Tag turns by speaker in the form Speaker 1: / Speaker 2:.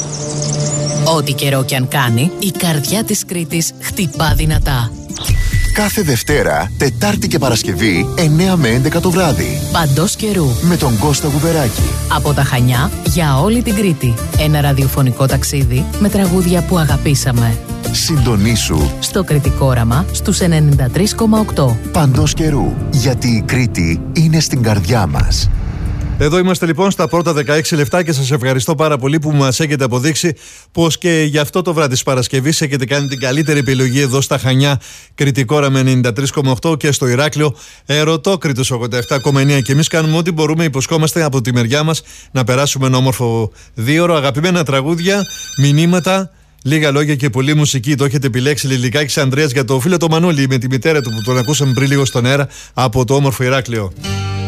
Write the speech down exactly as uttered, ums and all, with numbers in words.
Speaker 1: Ό,τι καιρό κι αν κάνει, η καρδιά της Κρήτης χτυπά δυνατά.
Speaker 2: Κάθε Δευτέρα, Τετάρτη και Παρασκευή, εννιά με έντεκα το βράδυ.
Speaker 1: Παντός καιρού.
Speaker 2: Με τον Κώστα Γουβεράκη.
Speaker 1: Από τα Χανιά για όλη την Κρήτη. Ένα ραδιοφωνικό ταξίδι με τραγούδια που αγαπήσαμε.
Speaker 2: Συντονίσου
Speaker 1: στο Κρητικό Όραμα στους ενενήντα τρία κόμμα οκτώ.
Speaker 2: Παντός καιρού. Γιατί η Κρήτη είναι στην καρδιά μας.
Speaker 3: Εδώ είμαστε λοιπόν στα πρώτα δεκαέξι λεπτά και σας ευχαριστώ πάρα πολύ που μας έχετε αποδείξει πως και για αυτό το βράδυ της Παρασκευής έχετε κάνει την καλύτερη επιλογή εδώ στα Χανιά, Κρητικό Όραμα ενενήντα τρία κόμμα οκτώ, και στο Ηράκλειο Ερωτόκριτος ογδόντα επτά κόμμα εννιά. Και εμείς κάνουμε ό,τι μπορούμε, υποσχόμαστε από τη μεριά μας να περάσουμε ένα όμορφο δίωρο. Αγαπημένα τραγούδια, μηνύματα, λίγα λόγια και πολλή μουσική. Το έχετε επιλέξει Λιλικάκης Ανδρέας για το φίλο το Μανώλη με τη μητέρα του που τον ακούσαμε πριν λίγο στον αέρα από το όμορφο Ηράκλειο.